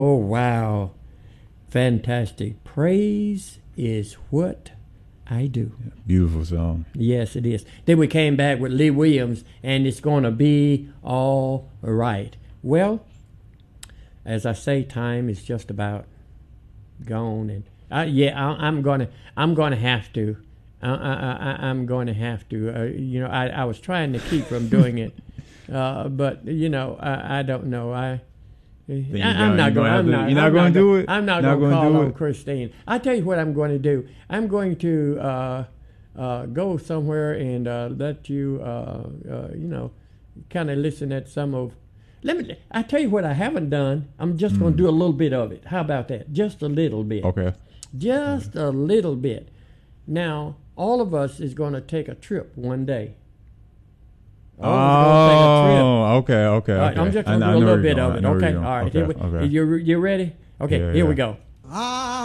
Oh, wow. Fantastic. Praise is what I do. Beautiful song. Yes, it is. Then we came back with Lee Williams, and it's going to be all right. Well, as I say, time is just about gone, and I'm gonna have to. I'm going to have to. I was trying to keep from doing it, but I don't know. I'm not going to do it. I'm not going to call on Christine. I tell you what I'm going to do. I'm going to go somewhere and let you, kind of listen at some of. I tell you what I haven't done. I'm just going to do a little bit of it. How about that? Just a little bit. Okay. Just a little bit. Now, all of us is going to take a trip one day. Okay. All right, I'm just going to do a little bit of it. Okay, all right. Okay. You ready? Okay, here we go.